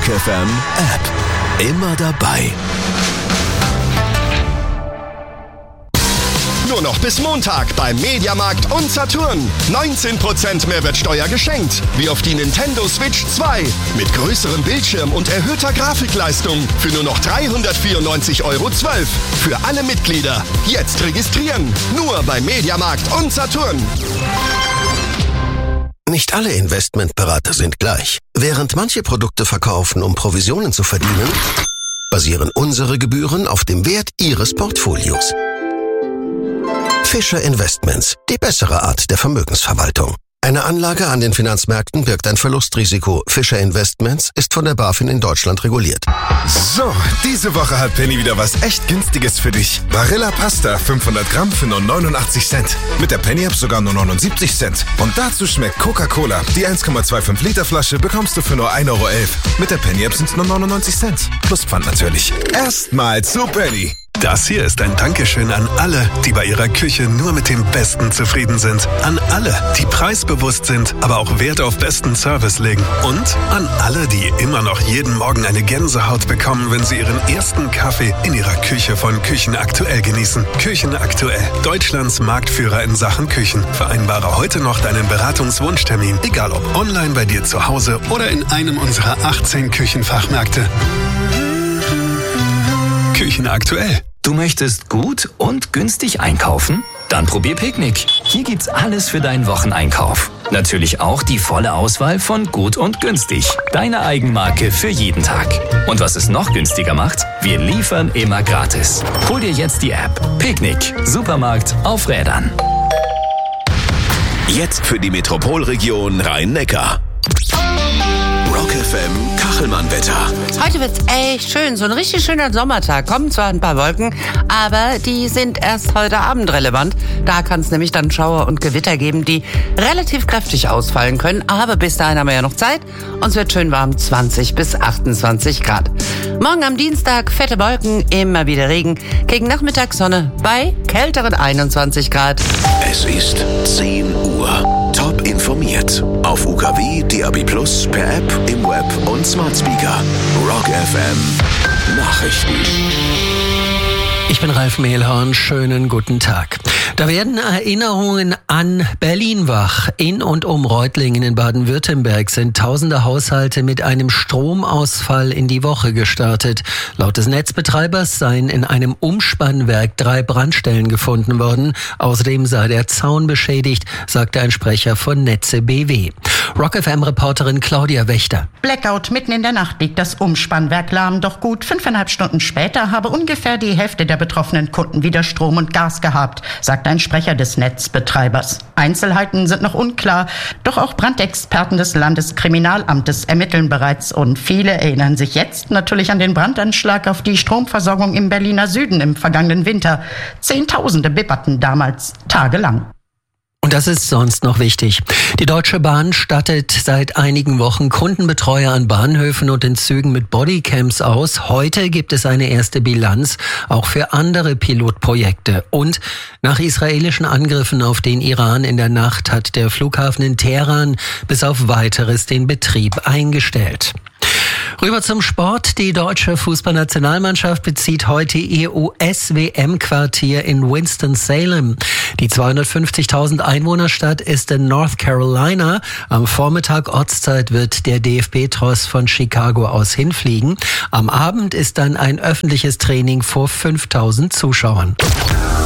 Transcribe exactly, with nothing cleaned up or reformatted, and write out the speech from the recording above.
Rock F M App. Immer dabei. Nur noch bis Montag beim Mediamarkt und Saturn. neunzehn Prozent Mehrwertsteuer geschenkt. Wie auf die Nintendo Switch zwei. Mit größerem Bildschirm und erhöhter Grafikleistung. Für nur noch dreihundertvierundneunzig Euro zwölf. Für alle Mitglieder. Jetzt registrieren. Nur beim Mediamarkt und Saturn. Nicht alle Investmentberater sind gleich. Während manche Produkte verkaufen, um Provisionen zu verdienen, basieren unsere Gebühren auf dem Wert Ihres Portfolios. Fischer Investments, die bessere Art der Vermögensverwaltung. Eine Anlage an den Finanzmärkten birgt ein Verlustrisiko. Fischer Investments ist von der BaFin in Deutschland reguliert. So, diese Woche hat Penny wieder was echt Günstiges für dich. Barilla Pasta, fünfhundert Gramm für nur neunundachtzig Cent. Mit der Penny-App sogar nur neunundsiebzig Cent. Und dazu schmeckt Coca-Cola. Die eins Komma fünfundzwanzig Liter Flasche bekommst du für nur ein Euro elf. Mit der Penny-App sind es nur neunundneunzig Cent. Plus Pfand natürlich. Erstmal zu Penny. Das hier ist ein Dankeschön an alle, die bei ihrer Küche nur mit dem Besten zufrieden sind. An alle, die preisbewusst sind, aber auch Wert auf besten Service legen. Und an alle, die immer noch jeden Morgen eine Gänsehaut bekommen, wenn sie ihren ersten Kaffee in ihrer Küche von Küchen Aktuell genießen. Küchen Aktuell, Deutschlands Marktführer in Sachen Küchen. Vereinbare heute noch deinen Beratungswunschtermin, egal ob online bei dir zu Hause oder in einem unserer achtzehn Küchenfachmärkte. Küchen Aktuell. Du möchtest gut und günstig einkaufen? Dann probier Picknick. Hier gibt's alles für deinen Wocheneinkauf. Natürlich auch die volle Auswahl von gut und günstig. Deine Eigenmarke für jeden Tag. Und was es noch günstiger macht? Wir liefern immer gratis. Hol dir jetzt die App. Picknick. Supermarkt auf Rädern. Jetzt für die Metropolregion Rhein-Neckar. Rock F M Kachelmann-Wetter. Heute wird's echt schön, so ein richtig schöner Sommertag. Kommen zwar ein paar Wolken, aber die sind erst heute Abend relevant. Da kann es nämlich dann Schauer und Gewitter geben, die relativ kräftig ausfallen können. Aber bis dahin haben wir ja noch Zeit und es wird schön warm, zwanzig bis achtundzwanzig Grad. Morgen am Dienstag fette Wolken, immer wieder Regen. Gegen Nachmittag Sonne bei kälteren einundzwanzig Grad. Es ist zehn Uhr. Top informiert. Auf U K W, D A B Plus, per App, im Web und Smart Speaker. Rock F M Nachrichten. Ich bin Ralf Mehlhorn, schönen guten Tag. Da werden Erinnerungen an Berlin wach. In und um Reutlingen in Baden-Württemberg sind tausende Haushalte mit einem Stromausfall in die Woche gestartet. Laut des Netzbetreibers seien in einem Umspannwerk drei Brandstellen gefunden worden. Außerdem sei der Zaun beschädigt, sagte ein Sprecher von Netze B W. Rock F M-Reporterin Claudia Wächter. Blackout mitten in der Nacht liegt das Umspannwerk lahm, doch gut fünfeinhalb Stunden später habe ungefähr die Hälfte der betroffenen Kunden wieder Strom und Gas gehabt, sagt ein Sprecher des Netzbetreibers. Einzelheiten sind noch unklar, doch auch Brandexperten des Landeskriminalamtes ermitteln bereits und viele erinnern sich jetzt natürlich an den Brandanschlag auf die Stromversorgung im Berliner Süden im vergangenen Winter. Zehntausende bibberten damals tagelang. Und das ist sonst noch wichtig. Die Deutsche Bahn stattet seit einigen Wochen Kundenbetreuer an Bahnhöfen und in Zügen mit Bodycams aus. Heute gibt es eine erste Bilanz, auch für andere Pilotprojekte. Und nach israelischen Angriffen auf den Iran in der Nacht hat der Flughafen in Teheran bis auf Weiteres den Betrieb eingestellt. Rüber zum Sport. Die deutsche Fußballnationalmannschaft bezieht heute ihr U S-W M-Quartier in Winston-Salem. Die zweihundertfünfzigtausend Einwohnerstadt ist in North Carolina. Am Vormittag Ortszeit wird der D F B-Tross von Chicago aus hinfliegen. Am Abend ist dann ein öffentliches Training vor fünftausend Zuschauern.